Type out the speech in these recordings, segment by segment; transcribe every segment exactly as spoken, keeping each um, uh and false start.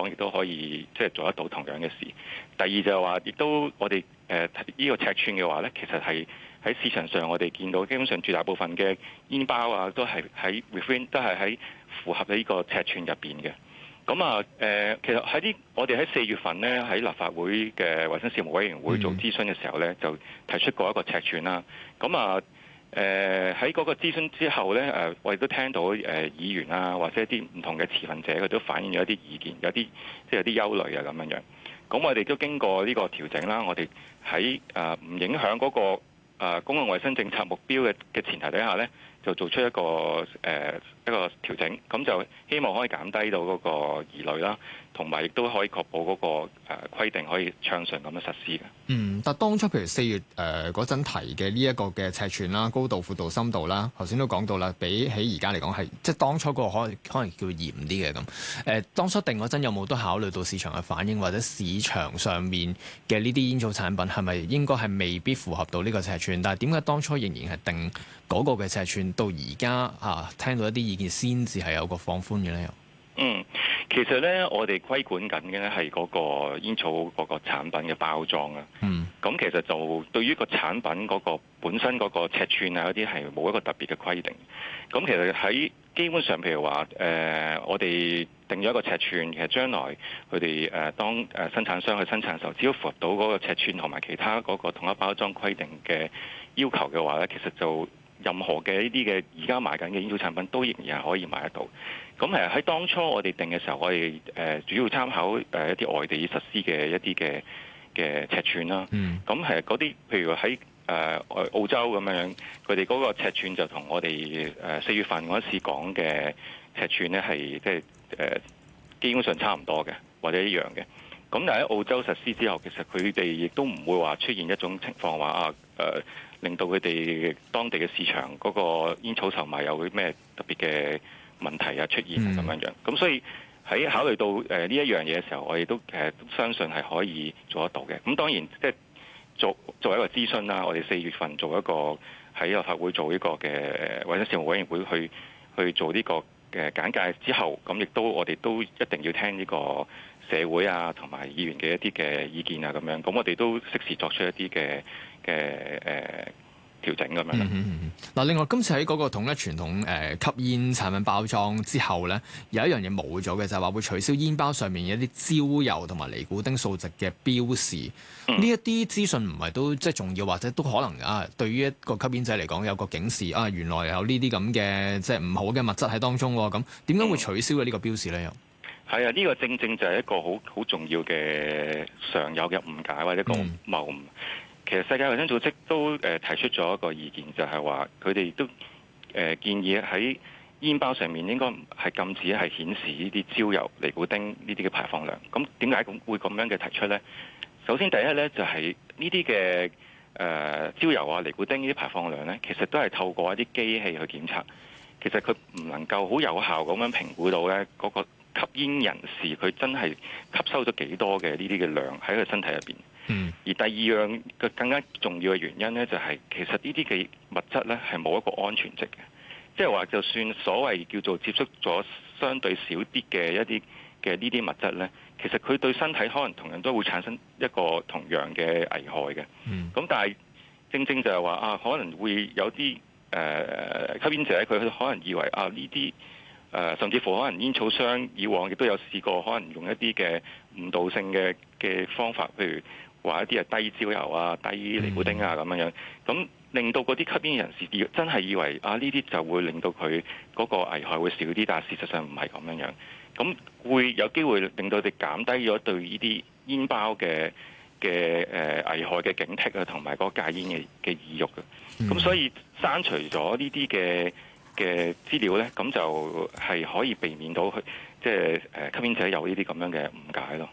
亦都可以即係做得到同樣嘅事。第二就係話，亦都我哋誒呢個尺寸嘅話咧，其實係喺市場上我哋見到基本上絕大部分嘅煙包啊，都係喺 within 都係喺符合呢個尺寸入邊嘅。咁啊誒，其實喺啲我哋喺四月份咧喺立法會嘅衞生事務委員會做諮詢嘅時候咧，就提出過一個尺寸啦。咁啊誒喺嗰個諮詢之後咧，誒我亦都聽到誒議員啊，或者一啲唔同嘅持份者，佢都反映咗一啲意見，有啲即係有啲憂慮啊咁樣樣。咁我哋都經過呢個調整啦，我哋喺誒唔影響嗰個誒公共衞生政策目標嘅嘅前提底下咧，就做出一個誒、呃、一個調整，咁就希望可以減低到嗰個疑慮啦，同埋亦都可以確保嗰、那個誒、呃、規定可以暢順咁樣實施嘅。 嗯，但當初譬如四月誒嗰陣提嘅呢一個嘅尺寸啦、高度、闊度、深度啦，頭先都講到啦，比起而家嚟講係即係當初嗰個可能可能叫嚴啲嘅咁。誒、呃，當初定嗰陣有冇都考慮到市場嘅反應，或者市場上面嘅呢啲煙草產品係咪應該係未必符合到呢個尺寸？但係點解當初仍然係定嗰個嘅尺寸，到而家啊聽到一啲意見先至係有個放寬嘅咧？ 嗯，其實咧，我哋規管緊嘅咧係嗰個煙草嗰個產品嘅包裝啊。嗯。咁其實就對於個產品嗰個本身嗰個尺寸啊嗰啲係冇一個特別嘅規定。咁其實喺基本上，譬如話誒、呃，我哋定咗一個尺寸，其實將來佢哋誒當誒生產商去生產嘅時候，只要符合到嗰個尺寸同埋其他嗰個統一包裝規定嘅要求嘅話咧，其實就任何嘅呢啲嘅而家賣緊嘅煙草產品都仍然係可以買得到。咁誒喺當初我哋定嘅時候，我哋誒主要參考誒一啲外地實施嘅一啲嘅嘅尺寸啦。咁係嗰啲，譬如喺誒澳洲咁樣，佢哋嗰個尺寸就同我哋誒四月份嗰時講嘅尺寸咧係即係誒基本上差唔多嘅，或者一樣嘅。咁但係喺澳洲實施之後，其實佢哋亦都唔會話出現一種情況話啊誒，令到佢哋當地嘅市場嗰個煙草售賣有咩特別嘅問題啊出現咁樣樣，咁所以喺考慮到誒呢一樣嘢嘅時候，我哋都誒、呃、相信係可以做得到嘅。咁當然即係做作為一個諮詢啦，我哋四月份做一個喺立法會做呢個嘅衞生事務委員會去去做呢個嘅簡介之後，咁亦都我哋都一定要聽呢個社會啊同埋議員嘅一啲嘅意見啊咁樣，咁我哋都適時作出一啲嘅嘅誒調整咁樣。嗱、 嗯嗯，另外今次喺嗰個統一傳統誒、呃、吸煙產品包裝之後咧，有一樣嘢冇咗嘅就係、是、話會取消煙包上面一啲焦油同埋尼古丁數值嘅標示。呢一啲資訊唔係都即係重要，或者都可能啊，對於一個吸煙者嚟講有個警示啊，原來有呢啲咁嘅即係唔好嘅物質喺當中喎。咁點解會取消嘅呢個標示咧？又係啊，呢、這個正正就係一個好好重要嘅常有嘅誤解或者一個謬誤。嗯其實世界衛生組織都誒提出咗一個意見，就係話佢哋都誒建議喺煙包上面應該係禁止係顯示呢啲焦油、尼古丁呢啲嘅排放量。咁點解咁會咁樣嘅提出呢？首先第一呢，就係呢啲嘅誒焦油啊、尼古丁呢啲排放量呢，其實都係透過一啲機器去檢測。其實佢唔能夠好有效咁樣評估到呢嗰個吸煙人士佢真係吸收咗幾多嘅呢啲嘅量喺佢身體入邊。嗯、而第二樣嘅更加重要嘅原因呢，就係、是、其實呢啲嘅物質呢係冇一個安全值嘅，即係話就算所謂叫做接觸咗相對少啲嘅一啲嘅呢啲物質呢，其實佢對身體可能同樣都會產生一個同樣嘅危害嘅。咁、嗯、但係正正就係話啊，可能會有啲誒、呃、吸煙者佢可能以為啊呢啲誒甚至乎可能煙草商以往亦都有試過，可能用一啲嘅誤導性嘅嘅方法，譬如話一啲係低焦油啊、低尼古丁啊咁樣樣，咁令到嗰啲吸煙人士以真係以為啊呢啲就會令到佢嗰個危害會少啲，但係事實上唔係咁樣樣，咁會有機會令到佢哋減低咗對呢啲煙包嘅嘅誒危害嘅警惕啊，同埋嗰個戒煙嘅嘅意欲嘅。咁、嗯、所以刪除咗呢啲嘅嘅資料咧，咁就係可以避免到去即係誒吸煙者有呢啲咁樣嘅誤解咯。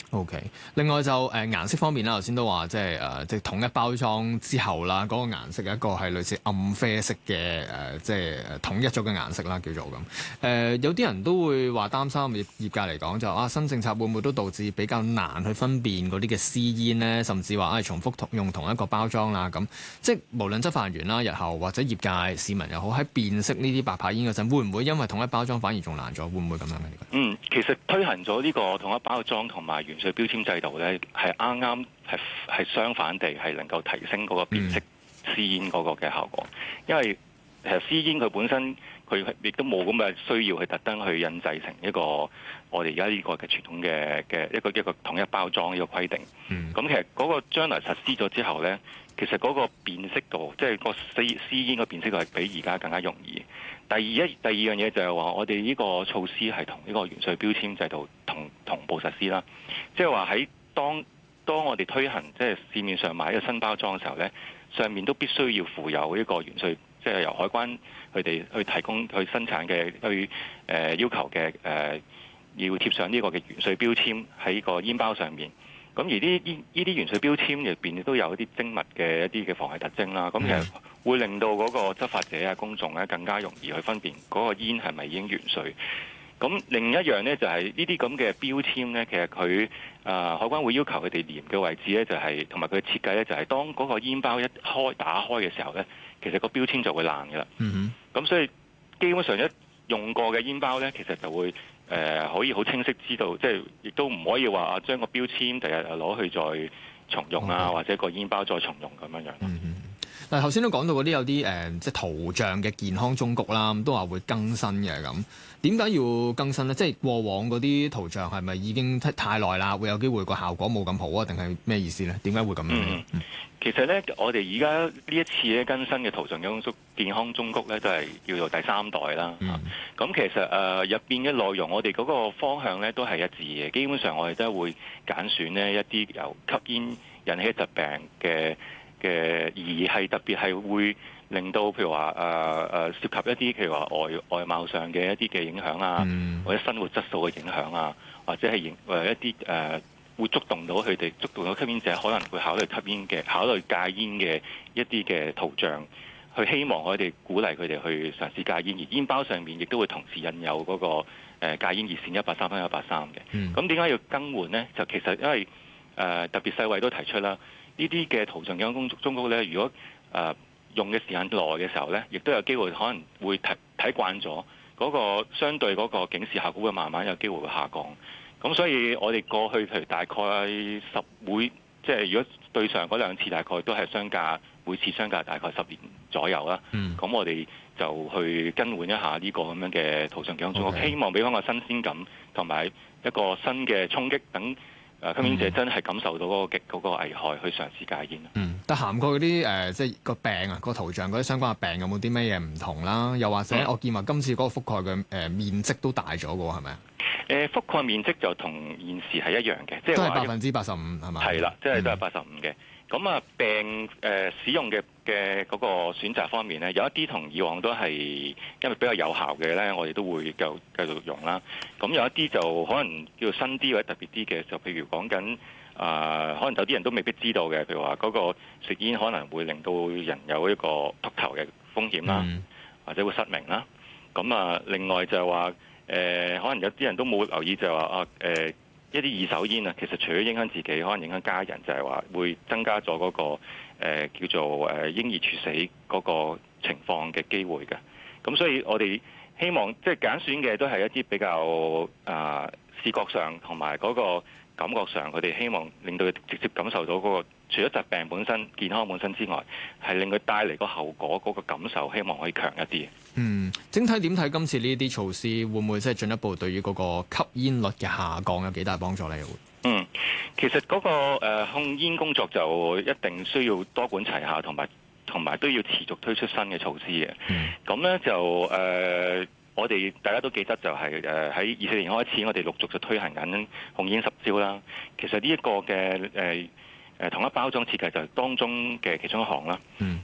OK，另外就誒、呃、顏色方面啦，頭先都話即係誒即係統一包裝之後啦，嗰、那個顏色有一個係類似暗啡色嘅誒、呃，即係統一咗嘅顏色啦，叫做咁。誒、呃、有啲人都會話擔心業業界嚟講就啊，新政策會唔會都導致比較難去分辨嗰啲嘅私煙呢？甚至話啊、哎、重複同用同一個包裝啦，咁即係無論執法人員啦，日後或者業界市民又好，喺辨識呢啲白牌煙嗰陣，會唔會因為統一包裝反而仲難咗？會唔會咁樣嘅？ 嗯，其實推行咗呢個統一包裝同埋原水標籤制度咧，係啱啱係係相反地係能夠提升嗰個辨識私煙嗰個嘅效果，因為其實私煙佢本身佢亦都冇咁嘅需要去特登去印製成一個我哋而家呢個嘅傳統嘅嘅一個一個統一包裝呢個規定。咁、嗯、其實嗰個將來實施咗之後咧，其實嗰個辨識度，即係個私私煙嘅辨識度係比而家更加容易。第二一第二樣嘢就係話，我哋呢個措施係同呢個原水標籤制度同同步實施啦。即係話喺當當我哋推行即係市面上買一個新包裝嘅時候咧，上面都必須要附有一個原水，即係由海關佢哋去提供去生產嘅去誒、呃、要求嘅誒、呃、要貼上呢個嘅原水標籤喺個煙包上面。咁而呢呢呢啲原水標籤入邊都有一啲精密嘅一啲嘅防偽特徵啦。咁其實會令到嗰個執法者啊、公眾咧更加容易去分辨嗰個煙係咪已經原水。咁另一樣咧就係呢啲咁嘅標籤咧，其實佢啊、呃、海關會要求佢哋粘嘅位置咧，就係同埋佢嘅設計咧，就係當嗰個煙包一開打開嘅時候咧，其實個標籤就會爛嘅啦。嗯哼。咁所以基本上一用過嘅煙包咧，其實就會誒、呃、可以好清晰知道，即係亦都唔可以話啊將個標籤第日攞去再重用啊， Okay. 或者個煙包再重用咁樣樣。嗯哼。 嗱，頭先都講到嗰啲有啲誒、呃，即係圖像嘅健康忠告啦，都話會更新嘅咁。點解要更新呢？即係過往嗰啲圖像係咪已經太耐啦？會有機會個效果冇咁好啊？定係咩意思呢？點解會咁樣？嗯嗯、 其實呢，我哋而家呢一次咧更新嘅圖像健康忠告咧，都係叫做第三代啦。咁、嗯啊、其實誒入邊嘅內容，我哋嗰個方向咧都係一致嘅。基本上我哋都會揀選呢一啲由吸煙引起疾病嘅。嘅而係特別係會令到譬如話誒誒涉及一啲譬如話外外貌上嘅一啲嘅影響啊，嗯、或者生活質素嘅影響啊，或者係影誒一啲誒、呃、會觸動到佢哋觸動到吸煙者可能會考慮吸煙嘅考慮戒煙嘅一啲嘅圖像，去希望我哋鼓勵佢哋去嘗試戒煙，而煙包上面亦都會同時印有嗰個誒戒煙熱線一八三三一八三嘅。咁點解要更換呢？就其實因為誒、呃、特別世衛都提出啦。呢啲嘅圖像健康忠告咧，如果誒、呃、用嘅時間耐嘅時候咧，亦都有機會可能會睇睇慣咗嗰個相對嗰個警示效果會慢慢有機會會下降。咁所以我哋過去譬如大概十每即係如果對上嗰兩次大概都係相隔每次相隔大概十年左右啦。咁、嗯、我哋就去更換一下呢個咁樣嘅圖像健康忠告，Okay. 希望俾翻個新鮮感同埋一個新嘅衝擊等。誒吸煙者真係感受到嗰個極嗰個危害，去嘗試戒煙。嗯， 但涵蓋嗰啲誒，即係個病啊，個圖像嗰啲相關嘅病有冇啲咩嘢唔同啦？又或者我見話今次嗰個覆蓋嘅誒、呃、面積都大咗嘅喎，係咪啊？誒、 呃、覆蓋面積就同現時係一樣嘅，即係都係百分之八十五係咪？ 係啦，即係都係八十五嘅。咁啊，病誒、呃、使用嘅嘅嗰個選擇方面咧，有一啲同以往都係因為比較有效嘅咧，我哋都會繼續繼續用啦。咁有一啲就可能叫做新啲或者特別啲嘅，就譬如講緊啊，可能有啲人都未必知道嘅，譬如話嗰個食煙可能會令到人有一個禿頭嘅風險啦，嗯、或者會失明啦。咁啊，另外就係話誒，可能有啲人都冇留意就係話啊誒。呃一啲二手煙啊，其實除咗影響自己，可能影響家人，就係話會增加咗嗰個誒叫做誒嬰兒猝死嗰個情況嘅機會嘅。咁所以我哋希望即係揀選嘅都係一啲比較啊視覺上同埋嗰個感覺上，佢哋希望令到佢直接感受到嗰個除咗疾病本身、健康本身之外，係令佢帶嚟個後果嗰個感受，希望可以強一啲。 嗯，整體點睇今次呢啲措施，會唔會即係進一步對於嗰個吸煙率嘅下降有幾大幫助咧？會嗯，其實嗰個誒控煙工作就一定需要多管齊下，同埋同埋都要持續推出新嘅措施嘅。咁咧、嗯、就誒、呃，我哋大家都記得就係誒喺二四年開始，我哋陸續就推行緊控煙十招啦。其實呢一個嘅誒誒統一包裝設計就係當中嘅其中一項啦。嗯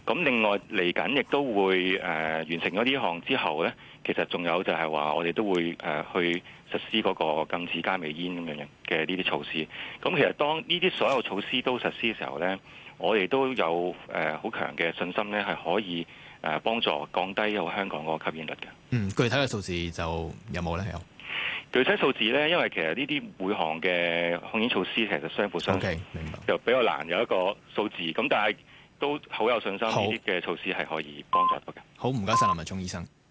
咁另外嚟緊亦都會誒、呃、完成咗呢項之後咧，其實仲有就係話我哋都會誒、呃、去實施嗰個禁止加味煙咁樣嘅呢啲措施。咁其實當呢啲所有措施都實施嘅時候咧，我哋都有誒好強嘅信心咧，係可以誒幫助降低有香港嗰個吸煙率嘅。 嗯，具體嘅數字就有冇咧？有具體數字咧，因為其實呢啲每項嘅控煙措施其實相輔相成， okay，明白， 就比較難有一個數字。咁但係都好有信心，呢啲嘅措施係可以幫助到嘅。 好，唔該晒林文忠醫生。